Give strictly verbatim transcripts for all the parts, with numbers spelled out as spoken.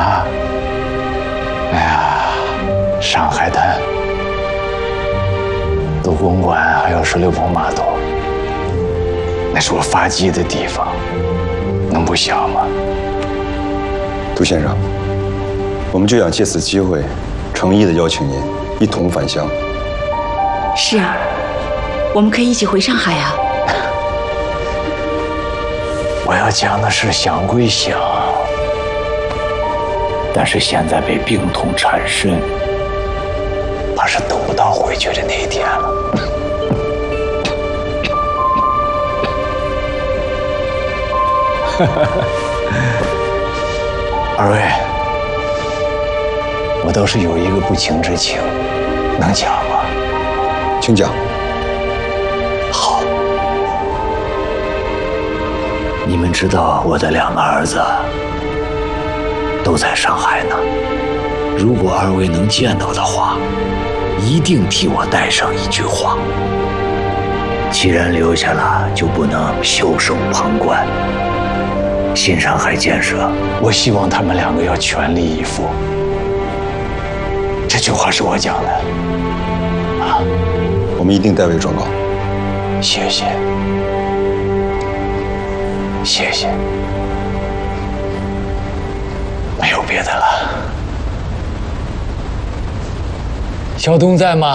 啊，哎呀，上海滩、杜公馆还有十六铺码头，那是我发迹的地方，能不想吗？ 杜先生，我们就想借此机会，诚意的邀请您一同返乡。 是啊，我们可以一起回上海啊。 我要讲的是想归想，但是现在被病痛缠身，怕是等不到回去的那一天了。二位，我倒是有一个不情之请，能讲吗？ 请讲。 好。你们知道我的两个儿子都在上海呢，如果二位能见到的话，一定替我带上一句话。既然留下了，就不能袖手旁观。新上海建设，我希望他们两个要全力以赴。这句话是我讲的，啊， 我们一定代为转告。 谢谢，谢谢，没有别的了。小东在吗？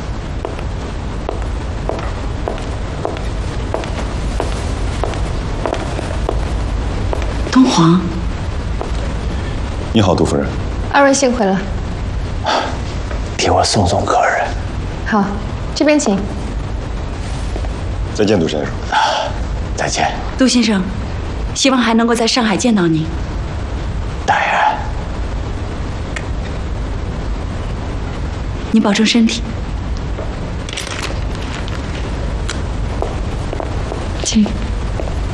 东皇， 你好，杜夫人。 二位幸会了。 替我送送客人。 好，这边请。 再见，杜先生。 再见， 杜先生，希望还能够在上海见到您。 大爷， 您保重身体。 请。